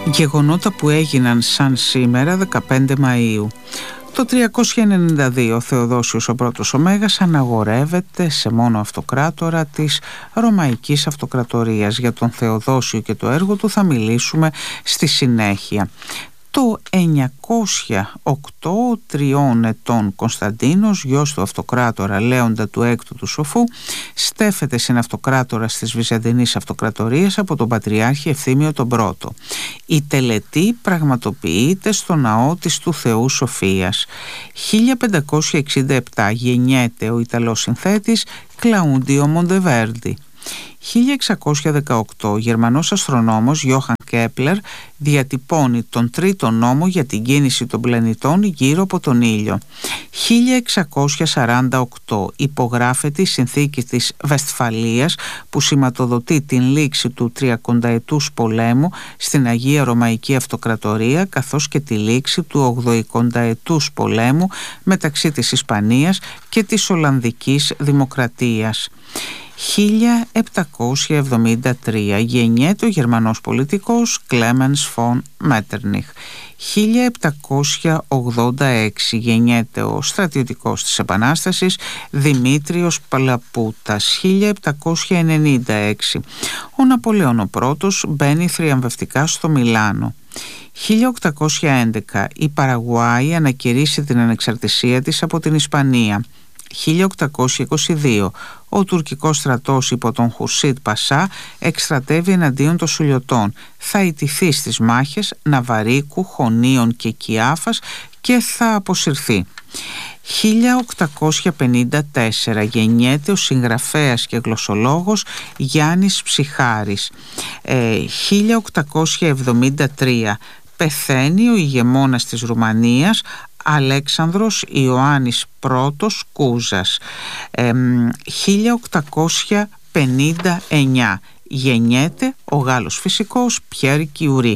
Γεγονότα που έγιναν σαν σήμερα 15 Μαΐου. Το 392 ο Θεοδόσιος ο πρώτος ο Μέγας αναγορεύεται σε μόνο αυτοκράτορα της Ρωμαϊκής Αυτοκρατορίας. Για τον Θεοδόσιο και το έργο του θα μιλήσουμε στη συνέχεια. Το 908 ο 3 ετών Κωνσταντίνος, γιος του αυτοκράτορα Λέοντα του Έκτου του Σοφού, στέφεται συναυτοκράτορας της Βυζαντινής Αυτοκρατορίας από τον Πατριάρχη Ευθύμιο τον Πρώτο. Η τελετή πραγματοποιείται στο ναό της του Θεού Σοφίας. 1567 γεννιέται ο Ιταλός συνθέτης Κλαούντιο Μοντεβέρντι. 1618 ο Γερμανός αστρονόμος Γιόχαν Κέπλερ διατυπώνει τον τρίτο νόμο για την κίνηση των πλανητών γύρω από τον ήλιο. 1648 υπογράφεται η συνθήκη της Βεσφαλίας που σηματοδοτεί την λήξη του 30ετούς πολέμου στην Αγία Ρωμαϊκή Αυτοκρατορία, καθώς και τη λήξη του 80ετούς πολέμου μεταξύ της Ισπανίας και της Ολλανδικής Δημοκρατίας. 1773 γεννιέται ο Γερμανός πολιτικός Κλέμενς φον Μέττερνιχ. 1786 γεννιέται ο στρατιωτικός της Επανάστασης Δημήτριος Παλαπούτας. 1796 ο Ναπολέον ο πρώτος μπαίνει θριαμβευτικά στο Μιλάνο. 1811 η Παραγουάη ανακηρύσσει την ανεξαρτησία της από την Ισπανία. 1822 ο τουρκικός στρατός υπό τον Χουρσίτ Πασά εκστρατεύει εναντίον των Σουλιωτών. Θα ιτηθεί στις μάχες Ναβαρίκου, Χωνίων και Κιάφας και θα αποσυρθεί. 1854 γεννιέται ο συγγραφέας και γλωσσολόγος Γιάννης Ψιχάρης. 1873 πεθαίνει ο ηγεμόνας της Ρουμανίας Αλέξανδρος Ιωάννης Πρώτος Κούζας. 1859 γεννιέται ο Γάλλος φυσικός Πιέρ Κιουρί.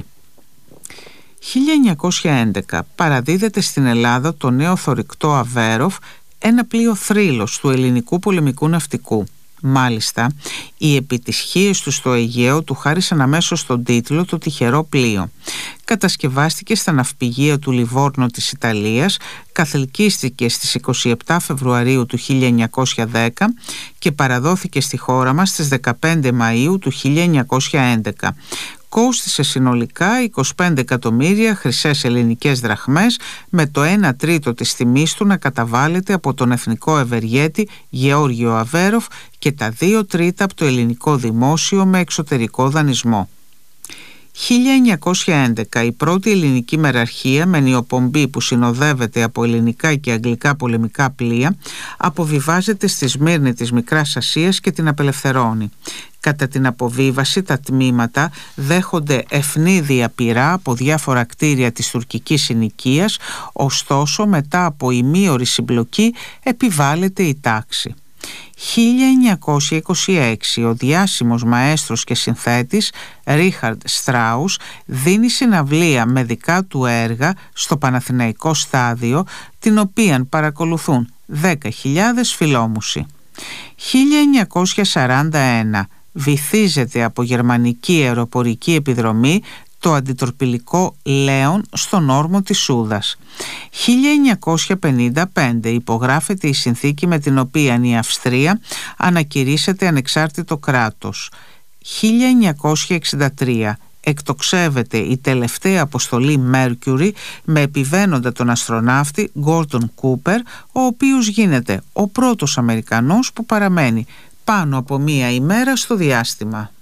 1911 παραδίδεται στην Ελλάδα το νέο θωρηκτό Αβέροφ, ένα πλοίο θρύλος του ελληνικού πολεμικού ναυτικού. Μάλιστα, οι επιτυχίες του στο Αιγαίο του χάρισαν αμέσως τον τίτλο «Το τυχερό πλοίο». Κατασκευάστηκε στα ναυπηγεία του Λιβόρνο της Ιταλίας, καθελκύστηκε στις 27 Φεβρουαρίου του 1910 και παραδόθηκε στη χώρα μας στις 15 Μαΐου του 1911. Κόστισε συνολικά 25 εκατομμύρια χρυσές ελληνικές δραχμές, με το 1 τρίτο της τιμής του να καταβάλλεται από τον εθνικό ευεργέτη Γεώργιο Αβέροφ και τα 2 τρίτα από το ελληνικό δημόσιο με εξωτερικό δανεισμό. 1911 η πρώτη ελληνική μεραρχία με νιοπομπή που συνοδεύεται από ελληνικά και αγγλικά πολεμικά πλοία αποβιβάζεται στη Σμύρνη της Μικράς Ασίας και την απελευθερώνει. Κατά την αποβίβαση τα τμήματα δέχονται ευνίδια πυρά από διάφορα κτίρια της τουρκικής συνοικίας, ωστόσο μετά από ημίωρη συμπλοκή επιβάλλεται η τάξη. 1926 ο διάσημος μαέστρος και συνθέτης Ρίχαρντ Στράους δίνει συναυλία με δικά του έργα στο Παναθηναϊκό Στάδιο, την οποία παρακολουθούν 10.000 φιλόμουσοι. 1941 βυθίζεται από γερμανική αεροπορική επιδρομή το αντιτορπιλικό Λέον στον όρμο της Σούδας. 1955 υπογράφεται η συνθήκη με την οποία η Αυστρία ανακηρύσσεται ανεξάρτητο κράτος. 1963 εκτοξεύεται η τελευταία αποστολή Mercury με επιβαίνοντα τον αστροναύτη Gordon Cooper, ο οποίος γίνεται ο πρώτος Αμερικανός που παραμένει πάνω από μία ημέρα στο διάστημα.